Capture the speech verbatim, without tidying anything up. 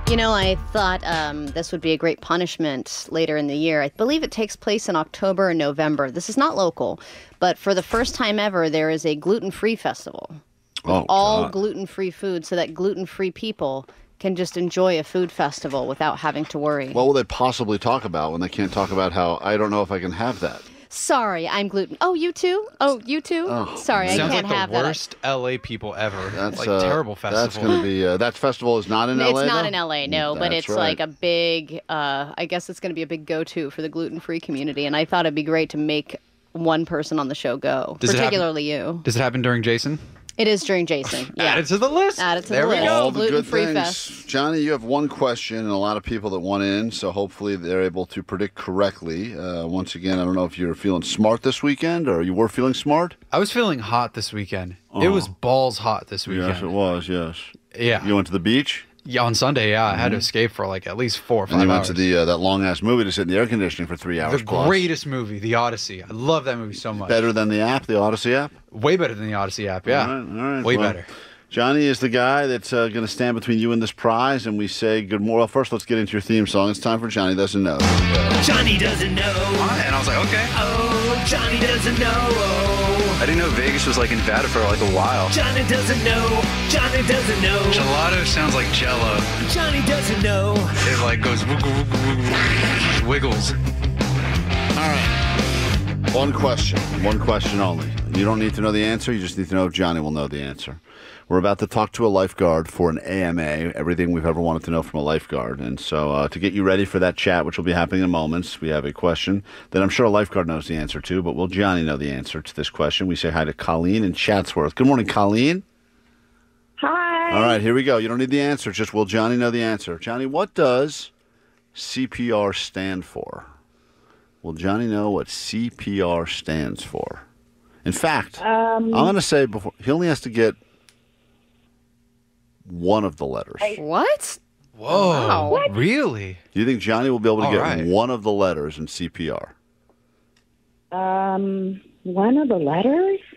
You know, I thought um, this would be a great punishment later in the year. I believe it takes place in October and November. This is not local, but for the first time ever, there is a gluten-free festival. Oh, all God. gluten-free food so that gluten-free people can just enjoy a food festival without having to worry. What will they possibly talk about when they can't talk about how, I don't know if I can have that? Sorry, I'm gluten. Oh, you too? Oh, you too? Oh, Sorry, I Sounds can't like have the that. worst L A people ever. That's like uh, terrible festival. That's going to be, uh, that festival is not in L A, It's not though? in L A, no, but That's it's right. like a big, uh, I guess it's going to be a big go-to for the gluten-free community, and I thought it'd be great to make one person on the show go, Does it happen- particularly you. Does it happen during Jason? It is during Jason. Yeah. Add it to the list. Add it to there the we list. go. All the good Gluten-free things. fest. Johnny, you have one question and a lot of people that want in, so hopefully they're able to predict correctly. Uh, once again, I don't know if you're feeling smart this weekend or you were feeling smart. I was feeling hot this weekend. It was balls hot this weekend. Yes, it was, yes. Yeah. You went to the beach? Yeah, on Sunday, yeah, I had to escape for like at least four or five And you went hours. to the uh, that long-ass movie to sit in the air conditioning for three hours the plus. greatest movie, The Odyssey. I love that movie so much. Better than the app, the Odyssey app? Way better than the Odyssey app, yeah. All right, all right. Way Well, better. Johnny is the guy that's uh, going to stand between you and this prize, and we say good morning. Well, first, let's get into your theme song. It's time for Johnny Doesn't Know. Johnny doesn't know. And I was like, okay. Oh, Johnny doesn't know. Oh, I didn't know Vegas was like in Nevada for like a while. Johnny doesn't know. Johnny doesn't know. Gelato sounds like Jello. Johnny doesn't know. It like goes wiggle, wiggle, wiggle, wiggles. All right. One question. One question only. You don't need to know the answer. You just need to know if Johnny will know the answer. We're about to talk to a lifeguard for an A M A, everything we've ever wanted to know from a lifeguard. And so uh, to get you ready for that chat, which will be happening in moments, we have a question that I'm sure a lifeguard knows the answer to, but will Johnny know the answer to this question? We say hi to Colleen in Chatsworth. Good morning, Colleen. Hi. All right, here we go. You don't need the answer, just will Johnny know the answer? Johnny, what does C P R stand for? Will Johnny know what C P R stands for? In fact, Um, I'm going to say before he only has to get one of the letters. What? Whoa. Wow. What? Really? Do you think Johnny will be able to All get right. one of the letters in C P R? Um, one of the letters?